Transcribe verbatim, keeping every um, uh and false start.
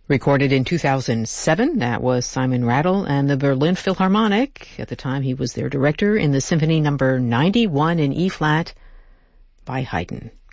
Recorded in two thousand seven, that was Simon Rattle and the Berlin Philharmonic. At the time, he was their director in the Symphony Number ninety-one in E-flat by Haydn.